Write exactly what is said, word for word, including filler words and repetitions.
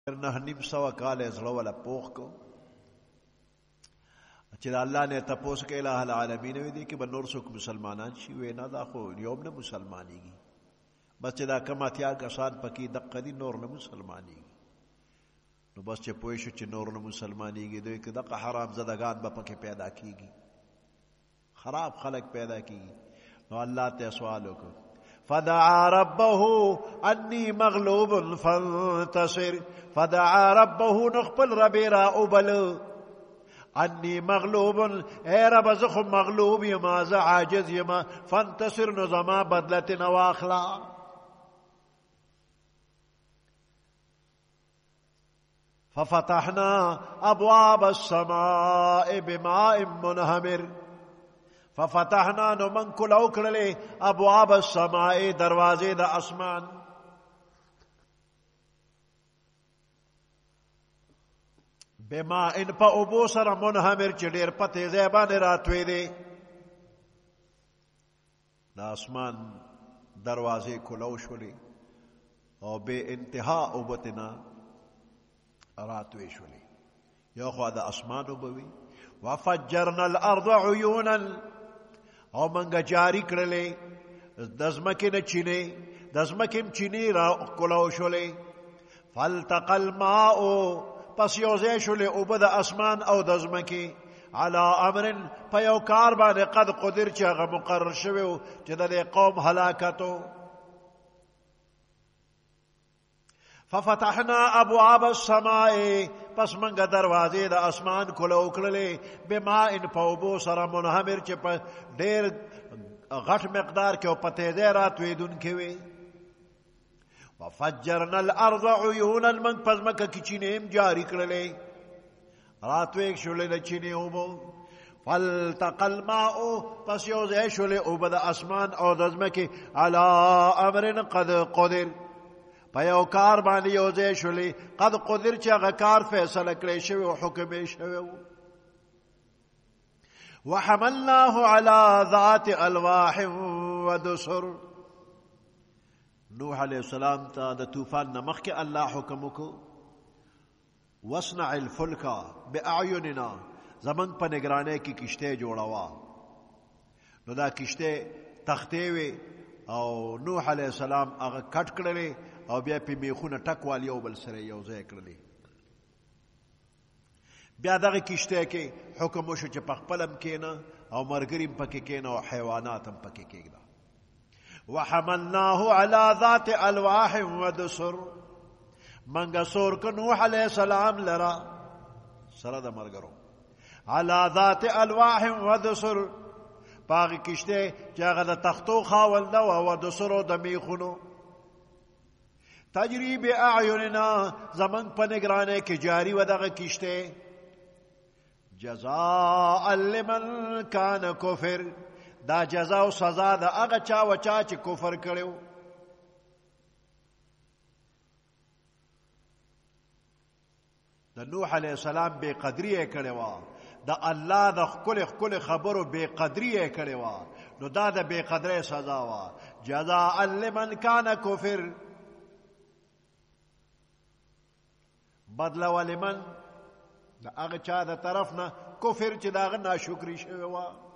نه نیم سوه کاله زړه ولا پوخ کو چې د الله نه تپوس کې الٰه العالمین وي دي کې به نور څوک مسلمانان شي وې نه دا خو یوم نه مسلمانېږي بس چې دا کم اتیا کسان پکې دقه دي نور نه مسلمانېږي نو بس چې پوه شو چې نور نه مسلمانېږي دوی کې دقه حرام زدگان به پکې پیدا کیږي خراب خلق پیدا کیږي نو الله ته سوال وکړو فدعا ربه انی مغلوب فانتصر فدعا ربه نخپل ربی را اوبل انی مغلوب اے رب زخم مغلوب یما ز عاجز یما فانتصر نظما بدلت نواخلا ففتحنا ابواب السماء بماء منهمر ففتحنا نو من کلو کړلې ابواب السماء دروازې د اسمان بما ان په اوبو سره منهمر چې ډېر په تیزۍ باندې راتوی دی د اسمان دروازې کلو شولې او بې انتها اوبو تېنه راتوی شولې یو خوا د اسمان اوبه وي وفجرنا الارض عیونا او منگا جاری کرلے دزمکی نه چینی دزمکیم چینی را کلاو شولی فالتقى الماء پس یوزے شولی اوبد اسمان او دزمکی علا امر پیو کار باندې قد قدر چې هغه مقرر شوی چې د قوم هلاکتو ففتحنا ابواب السماء پس منگا دروازې د اسمان کلو کړلې بما ان پوبو سره منهمر چې په ډېر غټ مقدار کې او په تیزۍ راتویدونکې وي وفجرنا الارض عیونا من پس مکه کې چینې جاری کړلې راتوی شولې د چینې اوبو فالتقى الماء پس یوځای شولې اوبه د اسمان او د ځمکې علی امر قد قدر په یو کار باندې یوځای شولې قد قدر چې هغه کار فیصله کړی شوی او حکم یې شوی و وحملناه على ذات الواح ودسر نوح علیه السلام ته د طوفان نه مخکې الله حکم وکړو واصنع الفلک باعیننا زمونږ په نگرانۍ کې کشتۍ جوړوه نو دا کشتۍ تختې وې او نوح علیه السلام هغه کټ کړلې او بیا په میخونه ټکوال یو بل سره یو ځای کړلې بیا دغه کشتۍ کې حکم وشو چې په خپل هم کېنه او ملګري هم پکې کېنه او حیوانات هم پکې کېږده وحملناه على ذات الواح ودسر منګه سور که نوح علیه السلام لرا سره د ملګرو على ذات الواح ودسر په هغې کشتۍ چې هغه د تختو خاونده وه او دسرو د میخونو تجری باعیننا زمن په نگرانۍ کې جاری و دغه کشتۍ جزاء لمن کان کفر دا جزا او سزا د هغه چا و چا چې کفر کړی د نوح علیه السلام بې قدري یې کړې وه د الله د ښکلې ښکلې خبرو بې قدري یې کړې وه نو دا د بې قدرۍ سزا وه جزاء لمن کان کفر بدله ولمن د هغه چا د طرف نه کفر چې د هغه ناشکري شوې وه